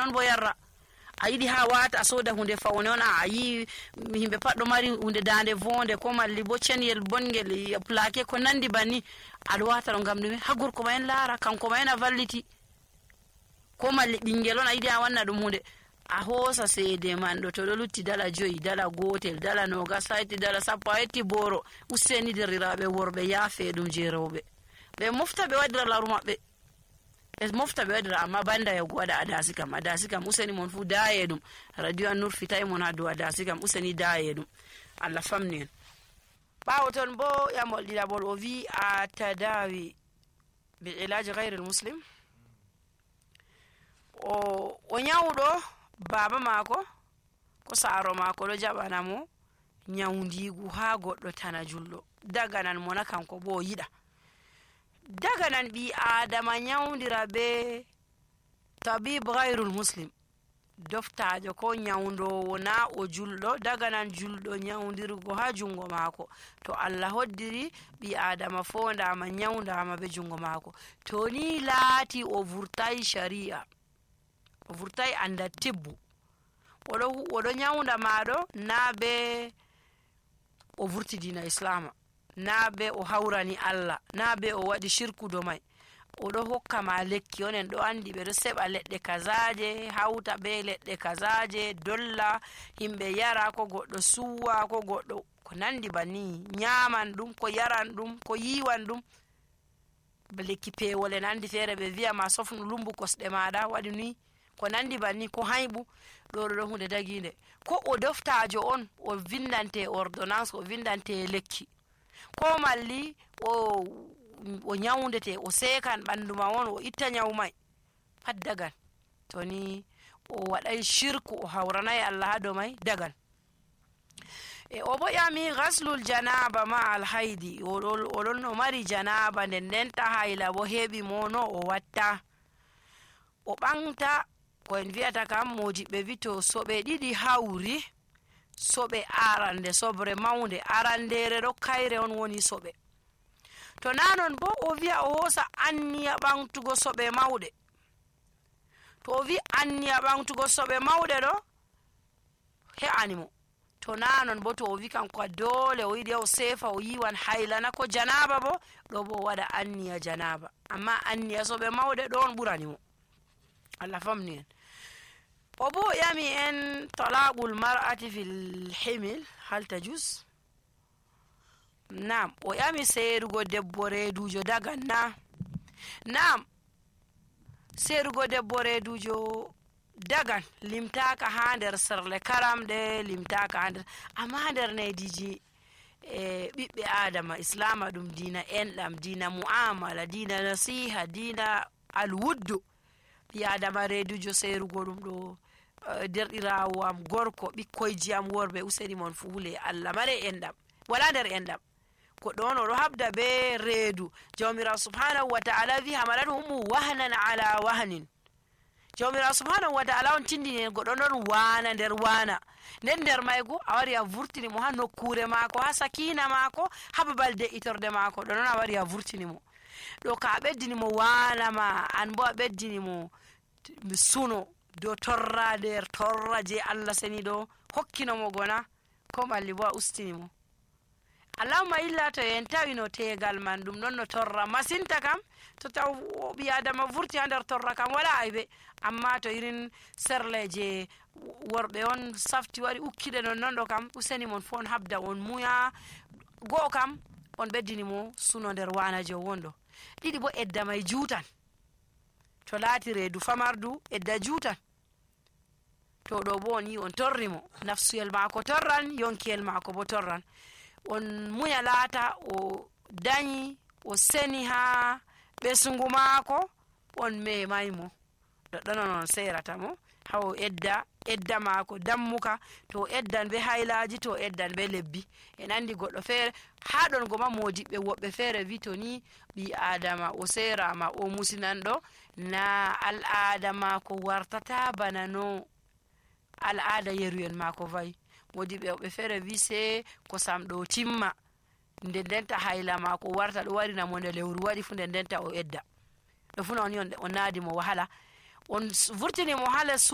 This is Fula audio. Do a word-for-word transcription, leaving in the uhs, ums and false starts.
non bo yarra a yiɗi ha wata a soda hunde fawne on a yi himɓe pat ɗo mari hunde dande vonde ko malli bo cenyel bongel plaqué ko nandi banni aɗa wata ɗo ngam ɗume ha gorko ma en laara kanko ma en a valliti ko malli ɓingel on a yiɗi a wanna ɗum hunde a hoosa seede man ɗo to ɗo lutti dala joyi dala gotel dala nogas hayti dala sappo a hetti boro useni derriraɓe worɓe yaafe ɗum je rewɓe ɓe mofta ɓe waɗira laru maɓɓe ɓe mofta ɓe waɗira amma banda yago waɗa adasi kam adasi kam useni mon fu daye ɗum radio an nur fitay mon ha dow adasi kam useni daye ɗum Allah famni en ɓawo ton bo yamol ɗiɗaɓol o wi a tadawi bil ilaji gayre muslim o o nyawɗo baba mako ko saaro mako ɗo jaɓana mo nyawdigu ha goɗɗo tana julɗo daganan mo na kanko bo o yiɗa daganan ɓi adama nyawdira be tabib gayrul muslim doftajo ko nyawdowo na o julɗo daganan julɗo nyawdirgo ha jungo mako to Allah hoddiri ɓi adama fondama nyawdama be jungo mako to ni laati o vurtai sharia o vurtai anda tibbu oɗo oɗo nyawda maɗo na be o vurti dina islama na be o hawrani Allah na be o waɗi shirku do mai oɗo hokka ma lekki onen ɗo andi ɓe ɗo seɓa leɗɗe kazaje hawta be leɗɗe kazaje dolla himɓe yara ko goɗɗo suwa ko goɗɗo ko nandi banni nyaman ɗum ko yaran ɗum ko yiwan ɗum lekki pewol en andi feere ɓe wi'a ma sofnu lumbu kosɗe maɗa waɗi ni ko nandi banni ko hayɓu ɗo ɗo hunde daginde ko o doftajo on o vindante ordonnance o vindante lekki ko malli o o nyawndete o sekan ɓandu ma on o itta nyawu mai pat dagan to ni o waɗay shirku o hawranay Allah ha dow mai dagan e o bo yami ghaslul janaba ma al haidi oɗon o mari janaba nden ndenta hayla bo heɓi mo no o watta o ɓangta ko en wi'ata kam mojiɓe wi to soɓe ɗiɗi hawri soɓe arande sobre mawnde arandere ɗo kayre on woni soɓe to nanon bo o wi'a o hosa anniya ɓamtugo soɓe mawɗe to o wi anniya ɓamtugo soɓe mawɗe ɗo he'animo to nanon bo to o wi kanko dole o yiɗi o sefa o yiwan haylana ko janaba bo ɗo bo waɗa anniya janaba amma anniya soɓe mawɗe ɗo on ɓuranimo Allah famni en o bo yami en talaqul mar'ati fil himil hal tajuz nam o yami seerugo debbo reedujo dagan na nam seerugo debbo reedujo dagan limtaka ha nder serle karamɗe limtaka ha nder amma nder nediji e ɓiɓɓe adama islama ɗum dina enɗam dina mu'amala dina nasiha dina alwuddu ɓi adama reedujo seerugo ɗum ɗo derɗirawo am gorko ɓikkoyji am worɓe useni mon fu hule Allah mare enɗam wala nder enɗam goɗɗo on oɗo habda be reedu jawmirawo subhanahu wa ta'ala wi hamalathumu wahnan ala wahnin jawmirawo subhanahu wa ta'ala on tindini en goɗɗo ɗon wana nder wana nden nder maygo a wari a vurtini mo ha nokkure maako ha sakina maako ha babal de'itorde maako ɗo noon a wari a vurtini mo ɗo ka a ɓeddini mo wana ma an bo a ɓeddini mo suno do torra nder torra je Allah seni ɗo hokkinomo gona ko malli bo a ustini mo allahumma illa to en tawino tegal man ɗum ɗon no torra masinta kam to taw ɓi adama vurti ha nder torra kam wala aybe amma to irin serle je worɓe on safti wari ukkiɗe non non ɗo kam useni mon fo on habda on muya go'o kam on ɓeddini mo suno nder wanaje o wonɗo ɗiɗi bo edda may juutan to laati reedu famardu edda juutan to ɗo bo on yi on torri mo nafsuyel maako torran yonkiyel maako bo torran on muya laata o dañi o seni ha ɓesugu maako on memay mo ɗoɗɗonon on serata mo ha o edda edda maako dammuka to eddan be haylaji to eddan be lebbi en andi goɗɗo feere ha ɗon goma modiɓɓe woɓɓe feere wi to ni ɓi adama o serama o musinanɗo na al adama ko wartata bana no al ada yeruyen maako vayi modiɓɓe woɓɓe feere wi se ko samɗo timma nde ndenta hayla maako warta ɗo warina mo nde lewru waɗi fu nde ndenta o edda ɗo funa on yi on naadi mo wahala on vurtini mo hala